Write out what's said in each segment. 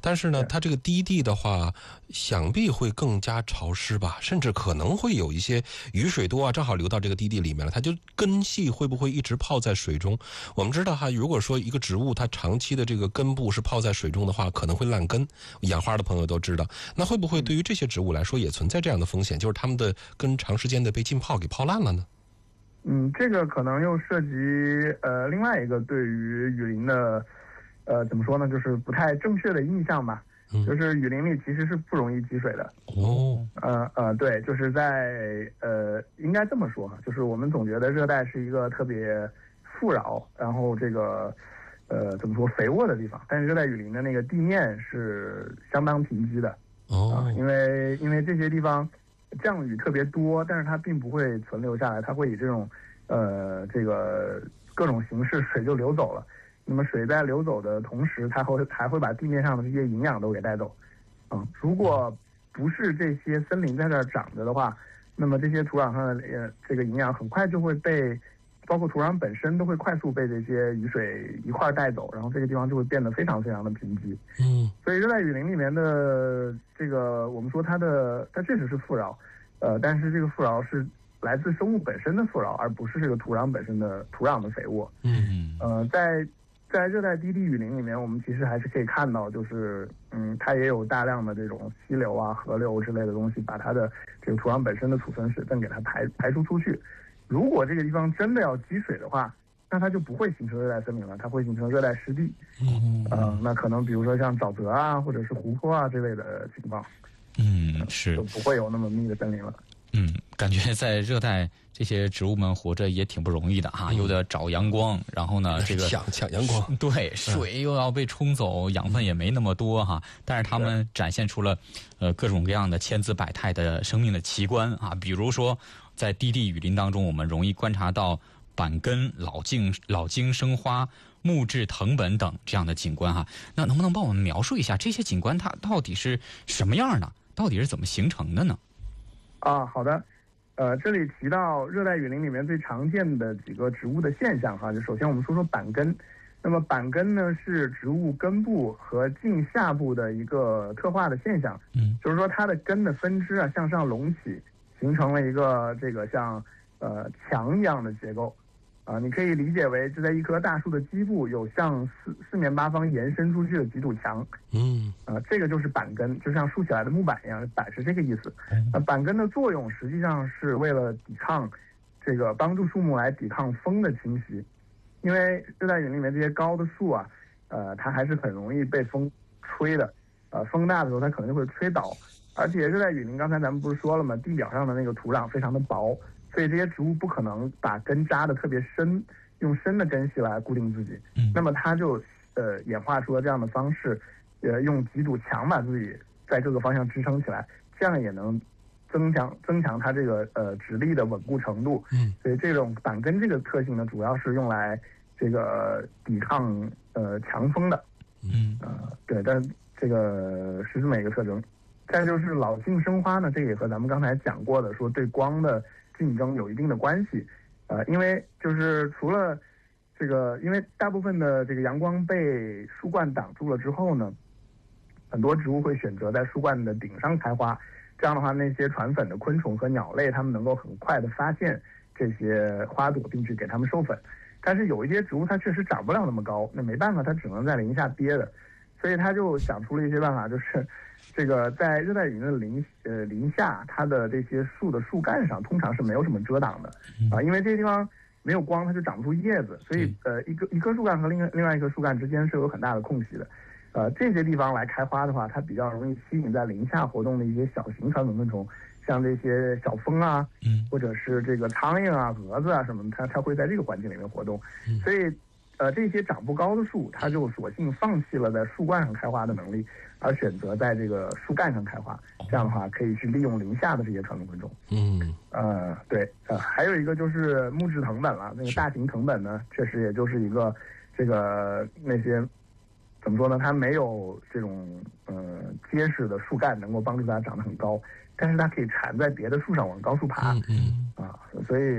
但是呢，它这个低地的话，想必会更加潮湿吧，甚至可能会有一些雨水多啊，正好流到这个低地里面了，它就根系会不会一直泡在水中？我们知道哈，如果说一个植物它长期的这个根部是泡在水中的话，可能会烂根。养花的朋友都知道，那会不会对于这些植物来说也存在这样的风险，就是它们的根长时间的被浸泡给泡烂了呢？ 这个可能又涉及另外一个对于雨林的怎么说呢，就是不太正确的印象吧。就是雨林里其实是不容易积水的。对，就是在应该这么说哈，就是我们总觉得热带是一个特别富饶，然后这个怎么说肥沃的地方，但是热带雨林的那个地面是相当贫瘠的。因为这些地方降雨特别多，但是它并不会存留下来，它会以这种这个各种形式水就流走了。那么水在流走的同时，它还会把地面上的这些营养都给带走。如果不是这些森林在这儿长着的话，那么这些土壤上的这个营养很快就会被，包括土壤本身都会快速被这些雨水一块带走，然后这个地方就会变得非常非常的贫瘠。所以热带雨林里面的这个，我们说它确实是富饶，但是这个富饶是来自生物本身的富饶，而不是这个土壤本身的土壤的肥沃。在热带低地雨林里面，我们其实还是可以看到，就是它也有大量的这种溪流啊、河流之类的东西，把它的这个土壤本身的储存水分给它排出出去。如果这个地方真的要积水的话，那它就不会形成热带森林了，它会形成热带湿地。那可能比如说像沼泽啊，或者是湖泊啊之类的情况， 是就不会有那么密的森林了。 感觉在热带这些植物们活着也挺不容易的哈，又得找阳光，然后呢这个抢阳光， 对，水又要被冲走，养分也没那么多哈，但是他们展现出了各种各样的千姿百态的生命的奇观啊，比如说在低地雨林当中，我们容易观察到板根、老茎生花、木质藤本等这样的景观哈。那能不能帮我们描述一下这些景观它到底是什么样的，到底是怎么形成的呢？ 好的。这里提到热带雨林里面最常见的几个植物的现象哈，就首先我们说说板根。那么板根呢是植物根部和茎下部的一个特化的现象，就是说它的根的分支啊向上隆起，形成了一个这个像墙一样的结构。你可以理解为就在一棵大树的基部有向四面八方延伸出去的几堵墙。这个就是板根，就像竖起来的木板一样，板是这个意思。板根的作用实际上是为了抵抗这个帮助树木来抵抗风的侵袭，因为热带雨林里面这些高的树啊，它还是很容易被风吹的。风大的时候它可能就会吹倒，而且热带雨林刚才咱们不是说了吗？地表上的那个土壤非常的薄。所以这些植物不可能把根扎得特别深，用深的根系来固定自己。那么它就演化出了这样的方式，用几堵墙把自己在各个方向支撑起来，这样也能增强它这个直立的稳固程度。所以这种板根这个特性呢，主要是用来这个抵抗强风的。对，但这个是这么一个特征。再就是老茎生花呢，这个也和咱们刚才讲过的说对光的竞争有一定的关系。因为就是除了这个，因为大部分的这个阳光被树冠挡住了之后呢，很多植物会选择在树冠的顶上开花。这样的话，那些传粉的昆虫和鸟类，它们能够很快的发现这些花朵，并去给它们授粉。但是有一些植物它确实长不了那么高，那没办法，它只能在林下憋的。所以他就想出了一些办法，就是这个在热带雨林的林下，它的这些树的树干上通常是没有什么遮挡的因为这些地方没有光，它就长不出叶子，所以一棵树干和另外一棵树干之间是有很大的空隙的。这些地方来开花的话，它比较容易吸引在林下活动的一些小型传粉昆虫，像这些小蜂啊，或者是这个苍蝇啊、蛾子啊什么的，它会在这个环境里面活动。所以这些长不高的树，它就索性放弃了在树冠上开花的能力，而选择在这个树干上开花。这样的话，可以去利用林下的这些传粉昆虫。对，还有一个就是木质藤本了。那个大型藤本呢，确实也就是一个这个那些怎么说呢？它没有这种结实的树干能够帮助它长得很高，但是它可以缠在别的树上往高处爬。所以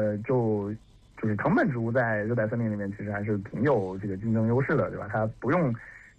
就是藤本植物在热带森林里面其实还是挺有这个竞争优势的，对吧？它不用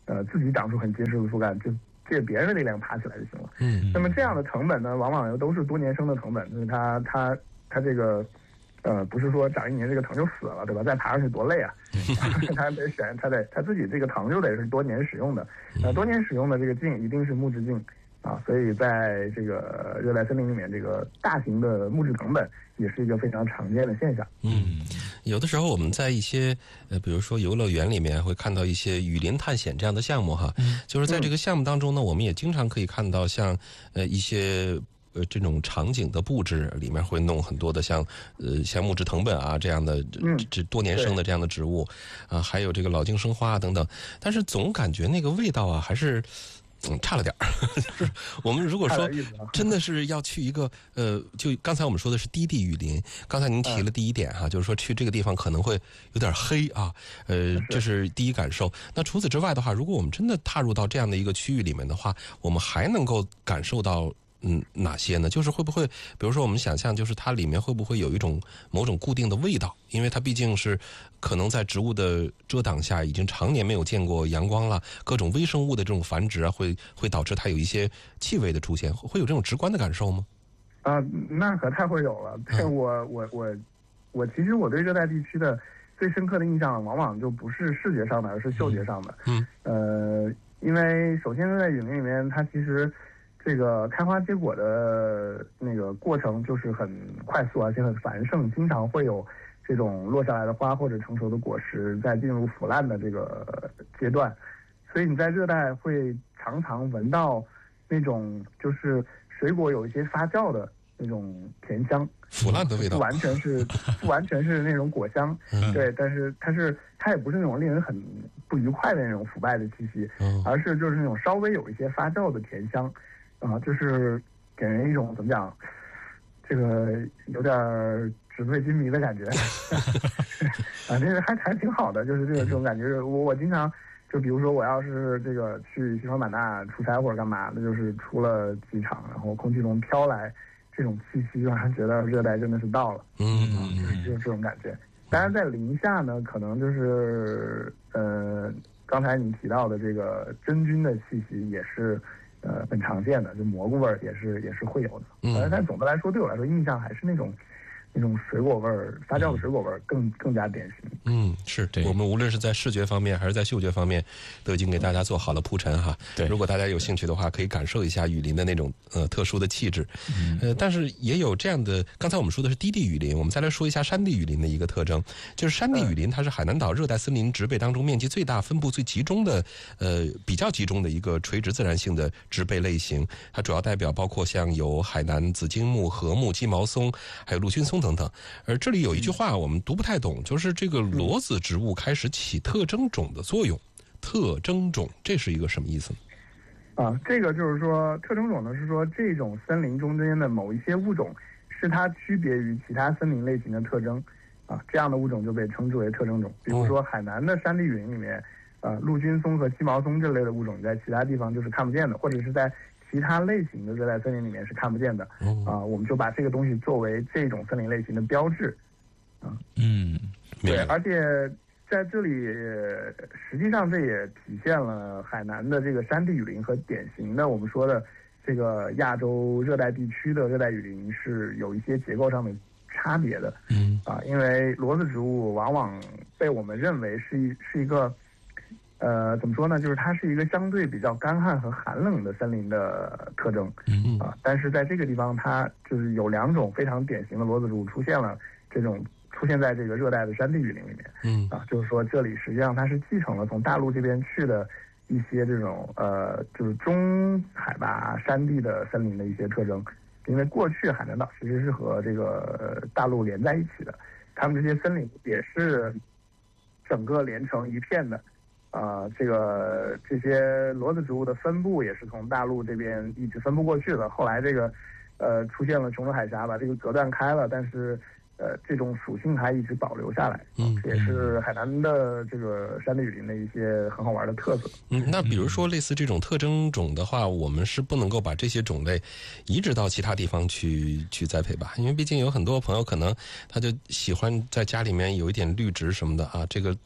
自己长出很结实的树干，就借别人的力量爬起来就行了。那么这样的藤本呢，往往又都是多年生的藤本，就是它这个不是说长一年这个藤就死了，对吧？再爬上去多累啊！它得选，它自己这个藤就得是多年使用的，多年使用的这个茎一定是木质茎啊，所以在这个热带森林里面，这个大型的木质藤本也是一个非常常见的现象。 有的时候我们在一些比如说游乐园里面会看到一些雨林探险这样的项目哈，就是在这个项目当中呢，我们也经常可以看到像一些这种场景的布置里面会弄很多的像木质藤本啊这样的这多年生的这样的植物啊，还有这个老茎生花啊等等，但是总感觉那个味道啊还是差了点儿。就是我们如果说真的是要去一个就刚才我们说的是低地雨林，刚才您提了第一点哈，就是说去这个地方可能会有点黑啊，这是第一感受。那除此之外的话，如果我们真的踏入到这样的一个区域里面的话，我们还能够感受到哪些呢？就是会不会，比如说我们想象，就是它里面会不会有一种某种固定的味道？因为它毕竟是可能在植物的遮挡下，已经常年没有见过阳光了，各种微生物的这种繁殖啊，会导致它有一些气味的出现，会有这种直观的感受吗？ 那可太会有了。我其实我对热带地区的最深刻的印象，往往就不是视觉上的，而是嗅觉上的。因为首先在雨林里面，它其实这个开花结果的那个过程就是很快速，而且很繁盛，经常会有这种落下来的花或者成熟的果实在进入腐烂的这个阶段，所以你在热带会常常闻到那种就是水果有一些发酵的那种甜香， 腐烂的味道， 不完全是那种果香，对，但是它也不是那种令人很不愉快的那种腐败的气息，而是就是那种稍微有一些发酵的甜香。就是给人一种怎么讲，这个有点纸醉金迷的感觉，这个还挺好的，就是这种感觉。我经常就比如说我要是这个去西双版纳出差或者干嘛的，就是出了机场，然后空气中飘来这种气息，让人觉得热带真的是到了，就是这种感觉。当然在林下呢，可能就是刚才你提到的这个真菌的气息也是。很常见的，就蘑菇味儿也是会有的。但总的来说，对我来说，印象还是那种水果味儿、发酵的水果味儿更加典型。 是我们无论是在视觉方面还是在嗅觉方面，都已经给大家做好了铺陈哈。 对， 如果大家有兴趣的话，可以感受一下雨林的那种特殊的气质。但是也有这样的，刚才我们说的是低地雨林，我们再来说一下山地雨林的一个特征，就是山地雨林它是海南岛热带森林植被当中面积最大、分布最集中的比较集中的一个垂直自然性的植被类型。它主要代表包括像有海南紫荆木、禾木、鸡毛松，还有陆军松等等。而这里有一句话我们读不太懂，就是这个裸子植物开始起特征种的作用。特征种这是一个什么意思呢？ 这个就是说特征种呢，是说这种森林中间的某一些物种是它区别于其他森林类型的特征这样的物种就被称之为特征种。比如说海南的山地雨林里面陆军松和鸡毛松这类的物种在其他地方就是看不见的，或者是在其他类型的热带森林里面是看不见的。我们就把这个东西作为这种森林类型的标志。对，而且在这里实际上这也体现了海南的这个山地雨林和典型的我们说的这个亚洲热带地区的热带雨林是有一些结构上的差别的。因为裸子植物往往被我们认为是一个怎么说呢？就是它是一个相对比较干旱和寒冷的森林的特征。但是在这个地方，它就是有两种非常典型的裸子植物出现在这个热带的山地雨林里面。就是说这里实际上它是继承了从大陆这边去的一些这种就是中海拔山地的森林的一些特征。因为过去海南岛其实是和这个大陆连在一起的，他们这些森林也是整个连成一片的。这些裸子植物的分布也是从大陆这边一直分布过去的。后来这个出现了琼州海峡，把这个隔断开了，但是这种属性还一直保留下来。这也是海南的这个山地雨林的一些很好玩的特色。 那比如说类似这种特征种的话，我们是不能够把这些种类移植到其他地方去栽培吧？因为毕竟有很多朋友可能他就喜欢在家里面有一点绿植什么的这个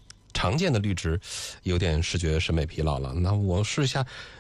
常见的绿植有点视觉审美疲劳了。那我试一下